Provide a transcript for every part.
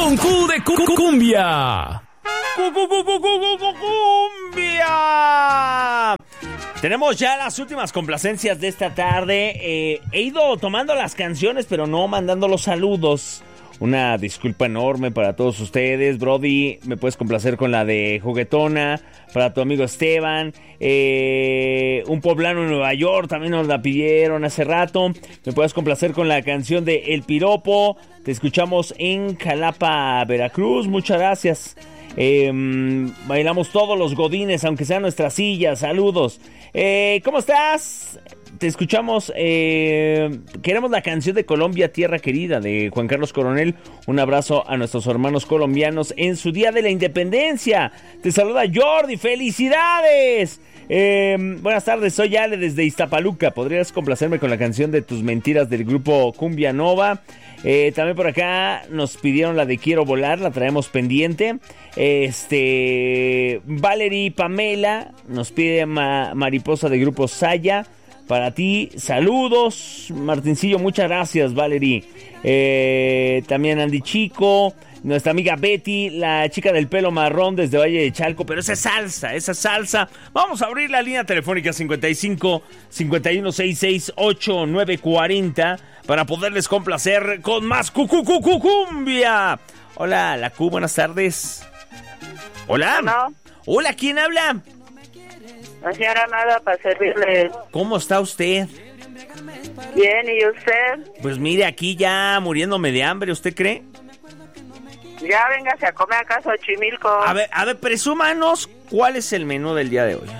con Q de cumbia. ¡Cumbia! Tenemos ya las últimas complacencias de esta tarde. He ido tomando las canciones, pero no mandando los saludos. Una disculpa enorme para todos ustedes. Brody, me puedes complacer con la de Juguetona. Para tu amigo Esteban. Un poblano en Nueva York también nos la pidieron hace rato. Me puedes complacer con la canción de El Piropo. Te escuchamos en Jalapa, Veracruz. Muchas gracias. Bailamos todos los godines, aunque sean nuestras sillas. Saludos. ¿Cómo estás? Te escuchamos. Queremos la canción de Colombia, Tierra Querida, de Juan Carlos Coronel. Un abrazo a nuestros hermanos colombianos en su Día de la Independencia. Te saluda Jordi. ¡Felicidades! Buenas tardes, soy Ale desde Iztapaluca. ¿Podrías complacerme con la canción de Tus Mentiras del grupo Cumbia Nova? También por acá nos pidieron la de Quiero Volar, la traemos pendiente. Valerie Pamela nos pide Mariposa de grupo Saya. Para ti, saludos. Martincillo, muchas gracias, Valerie. También Andy Chico. Nuestra amiga Betty, la chica del pelo marrón desde Valle de Chalco. Pero esa salsa. Vamos a abrir la línea telefónica 55 5166 8940 para poderles complacer con más cumbia. Hola, la Q, buenas tardes. Hola. ¿No? Hola, ¿quién habla? No señora, nada para servirle. ¿Cómo está usted? Bien, ¿y usted? Pues mire, aquí ya muriéndome de hambre, ¿usted cree? Ya véngase a comer acá a Xochimilco. A ver, presúmanos cuál es el menú del día de hoy.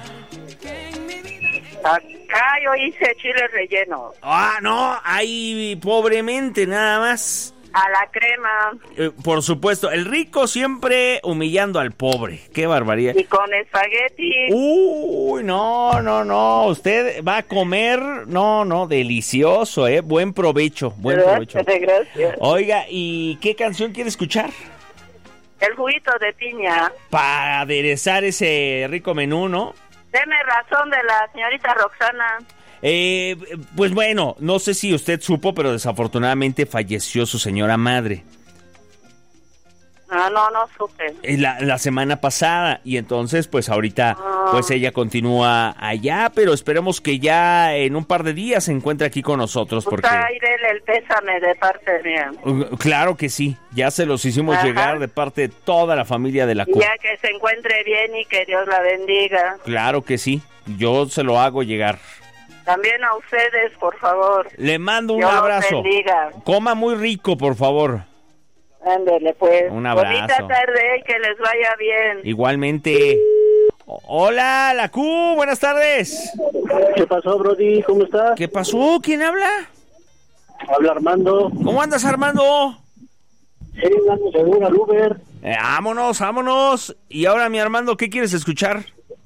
Acá yo hice chile relleno. Ah, no, ahí pobremente nada más. A la crema. Por supuesto, el rico siempre humillando al pobre. Qué barbaridad. Y con espagueti. Uy, no. Usted va a comer, no, delicioso, buen provecho, Gracias. Oiga, ¿y qué canción quiere escuchar? El juguito de piña. Para aderezar ese rico menú, ¿no? Deme razón de la señorita Roxana. Pues bueno, no sé si usted supo, pero desafortunadamente falleció su señora madre. No supe. La semana pasada, y entonces pues ahorita pues ella continúa allá, pero esperemos que ya en un par de días se encuentre aquí con nosotros. Porque Dele el pésame de parte mía. Claro que sí, ya se los hicimos llegar de parte de toda la familia de la CUP. Ya que se encuentre bien y que Dios la bendiga. Claro que sí, yo se lo hago llegar. También a ustedes, por favor. Le mando un Dios abrazo. los bendiga. Coma muy rico, por favor. Ándele, pues. Un abrazo. Bonita tarde y que les vaya bien. Igualmente. Hola, la Q, buenas tardes. ¿Qué pasó, Brody? ¿Cómo estás? ¿Qué pasó? ¿Quién habla? Habla Armando. ¿Cómo andas, Armando? Sí, vamos seguro al Uber. Vámonos. Y ahora, mi Armando, ¿qué quieres escuchar?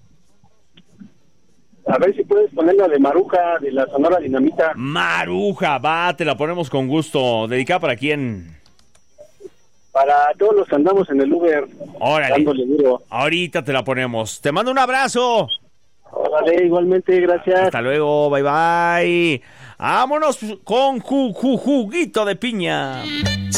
A ver si puedes poner la de Maruja, de la Sonora Dinamita. Maruja, va, te la ponemos con gusto. ¿Dedicada para quién? Para todos los que andamos en el Uber. Órale. Dándole duro. Ahorita te la ponemos. Te mando un abrazo. Órale, igualmente, gracias. Hasta luego, bye. Vámonos con juguito de piña.